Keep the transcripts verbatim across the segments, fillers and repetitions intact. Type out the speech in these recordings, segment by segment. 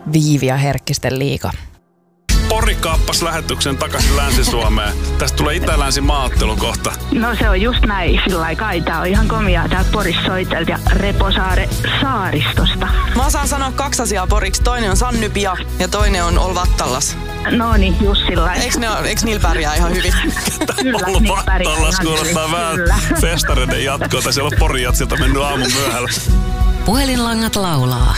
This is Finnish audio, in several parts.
Viivi ja Herkkisten liiga. Pori kaappasi lähetyksen takaisin Länsi-Suomeen. Tästä tulee Itä-Länsi maaottelu kohta. No se on just näin, sillä lailla kai. Tää on ihan komiaa täältä Porissa soitelta ja Reposaare saaristosta. Mä osaan sanoa kaksi asiaa poriksi. Toinen on Sannypia ja toinen on Olvattallas. No niin, just sillä lailla. Eiks, ne, eiks niillä pärjää ihan hyvin? Kyllä, niillä pärjää ihan hyvin. Kuulostaa vähän festareiden jatkoa. Siellä on Porin jatsilta mennyt aamun myöhällä. Puhelinlangat laulaa.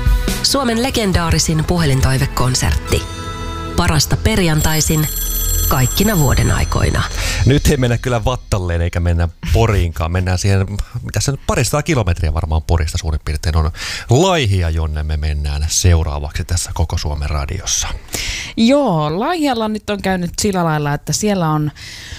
Suomen legendaarisin puhelintoivekonsertti. Parasta perjantaisin kaikkina vuoden aikoina. Nyt ei mennä kyllä Vattalleen eikä mennä Poriinkaan. Mennään siihen, mitä se nyt parista kilometriä varmaan Porista suurin piirtein on, Laihia, jonne me mennään seuraavaksi tässä Koko Suomen radiossa. Joo, Laihialla nyt on käynyt sillä lailla, että siellä on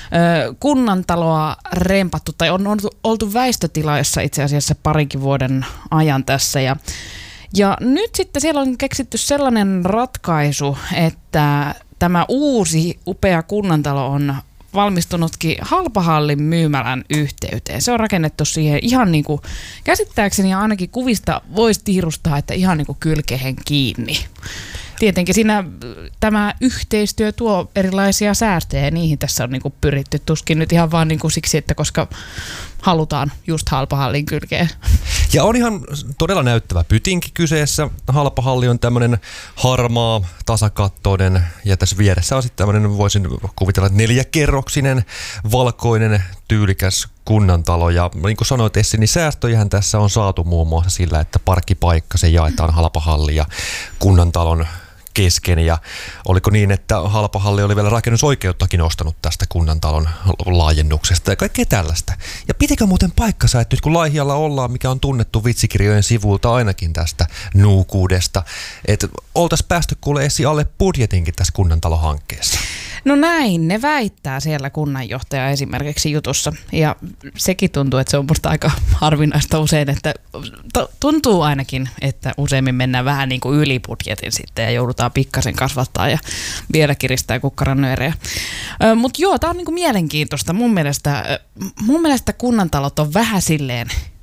ö, kunnantaloa rempattu tai on oltu, oltu väistötilassa itse asiassa parinkin vuoden ajan tässä ja Ja nyt sitten siellä on keksitty sellainen ratkaisu, että tämä uusi upea kunnantalo on valmistunutkin Halpahallin myymälän yhteyteen. Se on rakennettu siihen ihan niin kuin käsittääkseni ja ainakin kuvista voisi tiirustaa, että ihan niin kuin kylkeen kiinni. Tietenkin siinä tämä yhteistyö tuo erilaisia säästöjä ja niihin tässä on niin kuin pyritty tuskin nyt ihan vaan niin kuin siksi, että koska halutaan just Halpahallin kylkeen. Ja on ihan todella näyttävä pytinki kyseessä. Halpahalli on tämmöinen harmaa, tasakattoinen ja tässä vieressä on sitten tämmöinen, voisin kuvitella, neljäkerroksinen, valkoinen, tyylikäs kunnantalo. Ja niin kuin sanoit Essi, niin säästöjähän tässä on saatu muun muassa sillä, että parkkipaikka se jaetaan Halpahallin ja kunnantalon kesken. Ja oliko niin, että Halpahalli oli vielä rakennusoikeuttakin ostanut tästä kunnantalon laajennuksesta ja kaikkea tällaista. Ja pitikö muuten paikkansa, että nyt kun Laihialla ollaan, mikä on tunnettu vitsikirjojen sivulta ainakin tästä nuukuudesta, että oltaisiin päästy kuule Essi alle budjetinkin tässä kunnantalohankkeessa? No näin, ne väittää siellä kunnanjohtaja esimerkiksi jutussa. Ja sekin tuntuu, että se on musta aika harvinaista usein, että tuntuu ainakin, että useimmin mennään vähän niin kuin yli budjetin sitten ja joudutaan pikkasen kasvattaa ja vielä kiristää kukkarannyörejä. Mutta joo, tää on niin kuin mielenkiintoista. Mun mielestä, mun mielestä kunnantalot on vähän silleen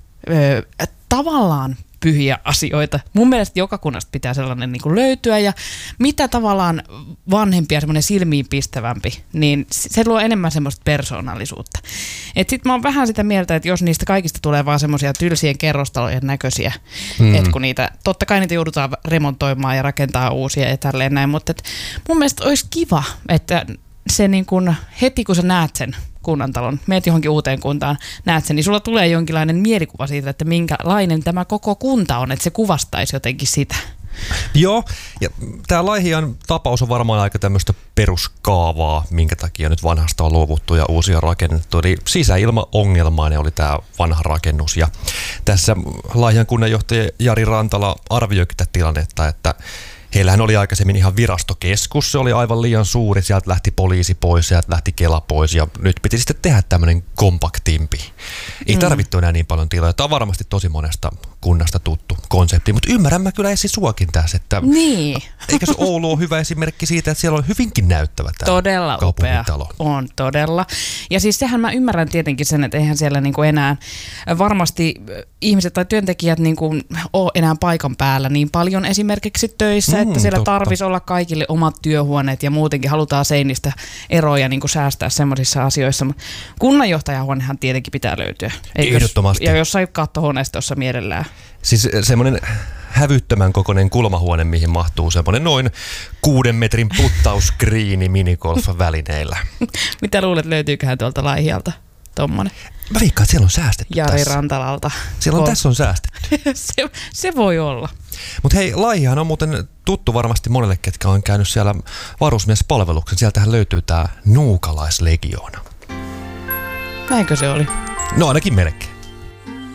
ö, tavallaan pyhiä asioita. Mun mielestä joka kunnasta pitää sellainen niin kuin löytyä ja mitä tavallaan vanhempi ja semmoinen silmiinpistävämpi, niin se luo enemmän semmoista persoonallisuutta. Et sit mä oon vähän sitä mieltä, että jos niistä kaikista tulee vaan semmoisia tylsien kerrostalojen näköisiä, mm. että kun niitä, totta kai niitä joudutaan remontoimaan ja rakentaa uusia ja tälleen näin, mutta et mun mielestä olisi kiva, että se niin kuin heti kun sä näet sen kunnantalon, meet johonkin uuteen kuntaan, näet sen, niin sulla tulee jonkinlainen mielikuva siitä, että minkälainen tämä koko kunta on, että se kuvastaisi jotenkin sitä. Joo, ja tämä Laihian tapaus on varmaan aika tämmöistä peruskaavaa, minkä takia nyt vanhasta on luovuttu ja uusia rakennettu. Eli sisäilmaongelmainen oli tämä vanha rakennus. Ja tässä Laihian kunnanjohtaja Jari Rantala arvioikin tätä tilannetta, että heillähän oli aikaisemmin ihan virastokeskus, se oli aivan liian suuri, sieltä lähti poliisi pois, sieltä lähti Kela pois ja nyt piti sitten tehdä tämmöinen kompaktimpi. Ei tarvittu enää niin paljon tiloja. Tämä on varmasti tosi monesta kunnasta tuttu konsepti, mutta ymmärrän mä kyllä Essi suakin tässä, että niin. Eikö se Oulu ole hyvä esimerkki siitä, että siellä on hyvinkin näyttävä tämä todella upea. On todella. Ja siis sehän mä ymmärrän tietenkin sen, että eihän siellä niinku enää varmasti ihmiset tai työntekijät niinku ole enää paikan päällä niin paljon esimerkiksi töissä, että siellä tarvitsisi olla kaikille omat työhuoneet ja muutenkin halutaan seinistä eroja niin kuin säästää semmoisissa asioissa. Kunnanjohtajahuonehan tietenkin pitää löytyä. Ehdottomasti. Ja jossain kattohuoneistossa mielellään. Siis semmoinen hävyttömän kokoinen kulmahuone, mihin mahtuu semmoinen noin kuuden metrin puttauskriini minigolf-välineillä. Mitä luulet, löytyyköhän tuolta Laihialta tommonen? Mä viikkaan, että siellä on säästetty Jari tässä. Rantalalta. Siellä on, on. Tässä on säästetty. se, se voi olla. Mutta hei, Laihihan on muuten tuttu varmasti monelle, ketkä on käynyt siellä varusmiespalveluksen. Sieltähän löytyy tää nuukalaislegioona. Näinkö se oli? No ainakin melkein.